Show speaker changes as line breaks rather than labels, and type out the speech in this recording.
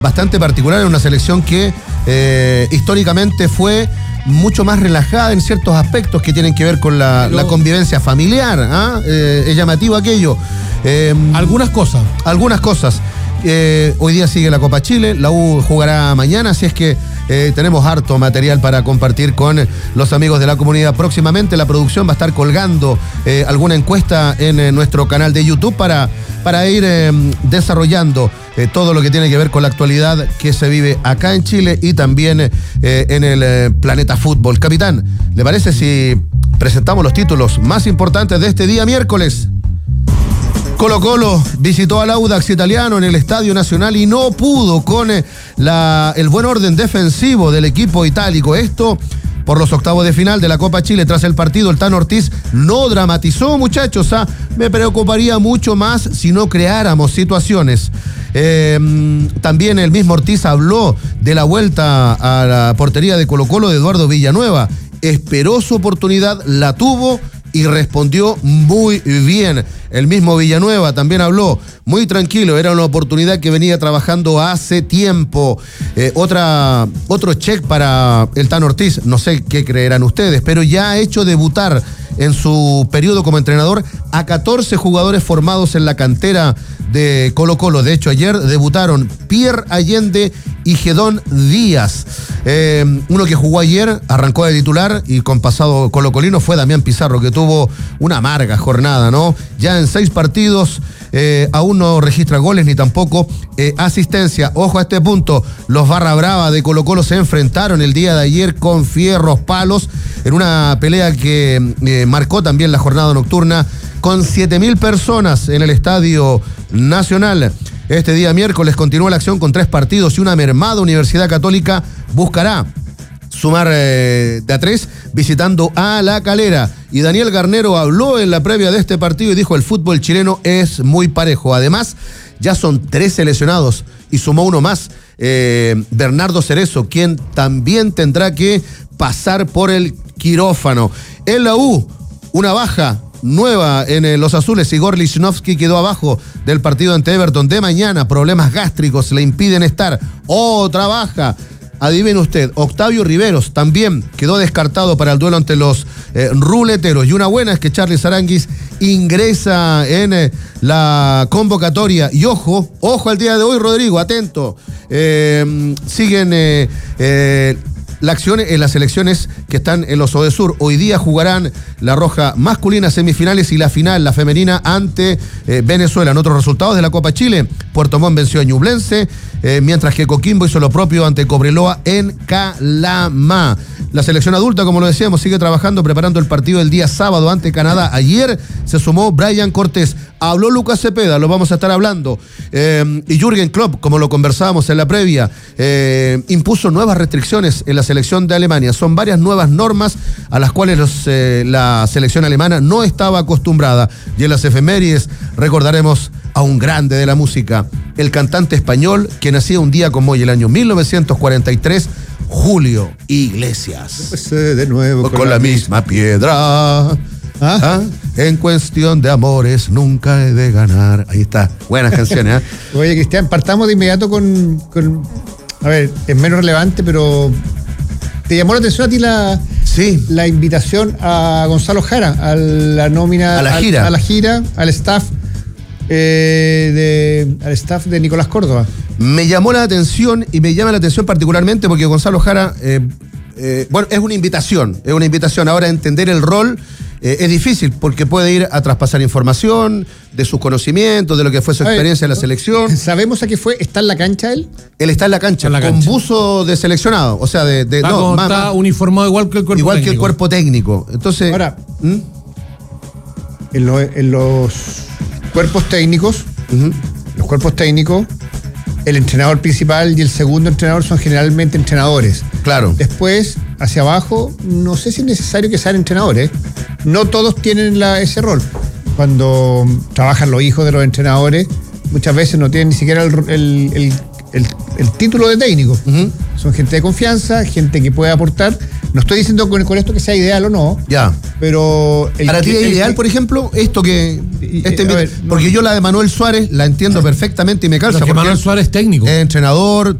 bastante particular, en una selección que históricamente fue mucho más relajada en ciertos aspectos que tienen que ver con la convivencia familiar. Es llamativo aquello.
Algunas cosas.
Hoy día sigue la Copa Chile, la U jugará mañana, así es que tenemos harto material para compartir con los amigos de la comunidad. Próximamente la producción va a estar colgando alguna encuesta en nuestro canal de YouTube para ir desarrollando todo lo que tiene que ver con la actualidad que se vive acá en Chile y también en el planeta fútbol. Capitán, ¿le parece si presentamos los títulos más importantes de este día miércoles? Colo-Colo visitó al Audax Italiano en el Estadio Nacional y no pudo con el buen orden defensivo del equipo itálico. Esto por los octavos de final de la Copa Chile. Tras el partido, el Tano Ortiz no dramatizó, muchachos. Me preocuparía mucho más si no creáramos situaciones. También el mismo Ortiz habló de la vuelta a la portería de Colo-Colo de Eduardo Villanueva. Esperó su oportunidad, la tuvo y respondió muy bien. El mismo Villanueva también habló muy tranquilo, era una oportunidad que venía trabajando hace tiempo. Otro check para el Tano Ortiz, no sé qué creerán ustedes, pero ya ha hecho debutar en su periodo como entrenador a 14 jugadores formados en la cantera de Colo-Colo. De hecho, ayer debutaron Pierre Allende y Gedón Díaz. Uno que jugó ayer, arrancó de titular y con pasado colocolino fue Damián Pizarro, que tuvo una amarga jornada, ¿no? Ya en 6 partidos aún no registra goles ni tampoco asistencia. Ojo a este punto, los Barra Brava de Colo-Colo se enfrentaron el día de ayer con fierros, palos, en una pelea que marcó también la jornada nocturna con 7.000 personas en el Estadio Nacional. Este día miércoles continúa la acción con 3 partidos y una mermada Universidad Católica buscará sumar de a 3 visitando a La Calera. Y Daniel Garnero habló en la previa de este partido y dijo: el fútbol chileno es muy parejo. Además, ya son 3 seleccionados y sumó uno más, Bernardo Cerezo, quien también tendrá que pasar por el quirófano. En la U, una baja nueva en los azules. Igor Lichnowsky quedó abajo del partido ante Everton de mañana. Problemas gástricos le impiden estar. Otra baja. Adivine usted, Octavio Riveros también quedó descartado para el duelo ante los ruleteros. Y una buena es que Charly Aranguis ingresa en la convocatoria. Y ojo al día de hoy, Rodrigo, atento. Siguen la acción en las selecciones que están en los ODESUR. Hoy día jugarán la Roja masculina semifinales y la final, la femenina, ante Venezuela. En otros resultados de la Copa Chile, Puerto Montt venció a Ñublense, mientras que Coquimbo hizo lo propio ante Cobreloa en Calama. La selección adulta, como lo decíamos, sigue trabajando, preparando el partido del día sábado ante Canadá. Ayer se sumó Brian Cortés. Habló Lucas Cepeda, lo vamos a estar hablando. Y Jürgen Klopp, como lo conversábamos en la previa, impuso nuevas restricciones en la selección de Alemania. Son varias nuevas normas a las cuales la selección alemana no estaba acostumbrada. Y en las efemérides recordaremos a un grande de la música, el cantante español que nacía un día como hoy, el año 1943, Julio Iglesias.
De nuevo
con la misma piedra. En cuestión de amores nunca he de ganar. Ahí está, buenas canciones.
Oye, Cristian, partamos de inmediato con a ver, es menos relevante, pero ¿te llamó la atención a ti la invitación a Gonzalo Jara a la nómina,
a la gira,
al staff de Nicolás Córdoba?
Me llamó la atención y me llama la atención particularmente porque Gonzalo Jara, bueno, es una invitación. Ahora, entender el rol es difícil porque puede ir a traspasar información de sus conocimientos, de lo que fue su experiencia en la selección.
¿Sabemos a qué fue? ¿Está en la cancha él?
Él está en la cancha, con buzo de seleccionado. O sea,
está uniformado igual que el cuerpo técnico.
Que el cuerpo técnico. Entonces,
ahora, en los cuerpos técnicos, el entrenador principal y el segundo entrenador son generalmente entrenadores.
Claro.
Después, hacia abajo, no sé si es necesario que sean entrenadores. No todos tienen ese rol. Cuando trabajan los hijos de los entrenadores, muchas veces no tienen ni siquiera el título de técnico. Son gente de confianza, gente que puede aportar. No estoy diciendo con esto que sea ideal o no.
Ya.
Pero.
¿Para ti es ideal, por ejemplo, esto que. Porque yo la de Manuel Suárez la entiendo perfectamente y me calza.
Porque Manuel Suárez es técnico.
Es entrenador,